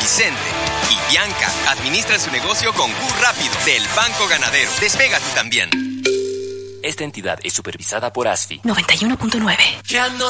Vicente y Bianca administran su negocio con Q Rápido del Banco Ganadero. Despega tú también. Esta entidad es supervisada por ASFI. 91.9. Ya no